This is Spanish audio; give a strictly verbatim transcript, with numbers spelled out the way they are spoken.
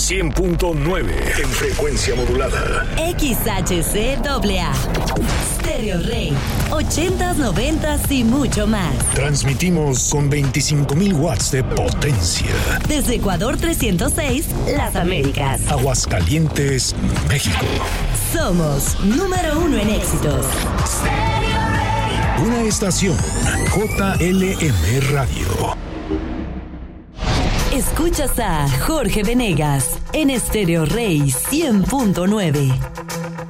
cien punto nueve en frecuencia modulada. X H C A A. Stereo Rey. ochentas, noventas y mucho más. Transmitimos con veinticinco mil watts de potencia. Desde Ecuador trescientos seis, Las Américas. Aguascalientes, México. Somos número uno en éxitos. Una estación J L M Radio. Escuchas a Jorge Venegas en Stereo Rey cien punto nueve.